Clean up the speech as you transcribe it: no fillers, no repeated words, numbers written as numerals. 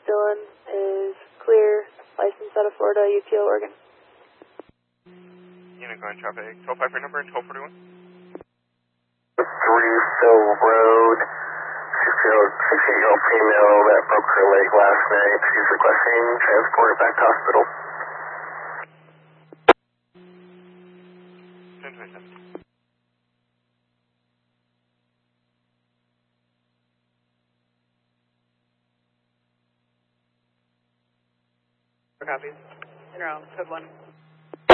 Dylan is clear, licensed out of Florida, UTO, Oregon. Unicorn traffic, 12-5 for number and 1241. 3 Sill Road, 68-year-old female that broke her leg last night. She's requesting transport back to hospital. 1027. Copies. In round, code 1.